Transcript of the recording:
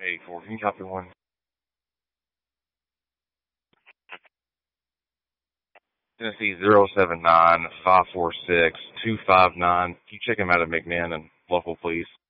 84, can you copy one? Tennessee 079-546-259. Can you check him out at McMinn and local, please?